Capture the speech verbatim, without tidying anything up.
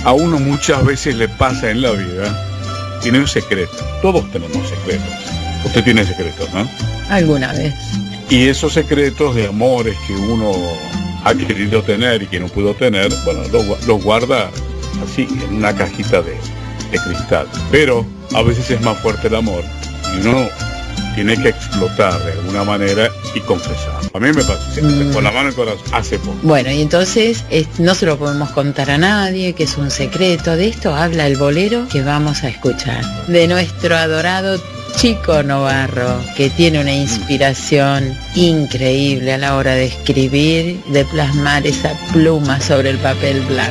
a uno muchas veces le pasa en la vida, tiene un secreto. Todos tenemos secretos. Usted tiene secretos, ¿no? Alguna vez. Y esos secretos de amores que uno ha querido tener y que no pudo tener, bueno, los lo guarda así, en una cajita de, de cristal. Pero a veces es más fuerte el amor y uno tiene que explotar de alguna manera y confesar. A mí me pasa, mm. con la mano en el corazón, hace poco. Bueno, y entonces es, no se lo podemos contar a nadie, que es un secreto. De esto habla el bolero que vamos a escuchar, de nuestro adorado Chico Novarro, que tiene una inspiración increíble a la hora de escribir, de plasmar esa pluma sobre el papel blanco.